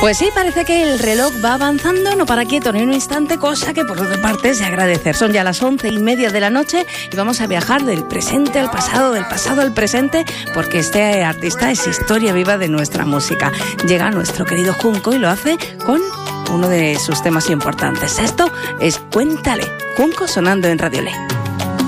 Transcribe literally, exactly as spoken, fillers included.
Pues sí, parece que el reloj va avanzando, no para quieto ni un instante, cosa que por otra parte es de agradecer. Son ya las once y media de la noche y vamos a viajar del presente al pasado, del pasado al presente, porque este artista es historia viva de nuestra música. Llega nuestro querido Junco y lo hace con uno de sus temas importantes. Esto es Cuéntale, Junco sonando en Radio Le.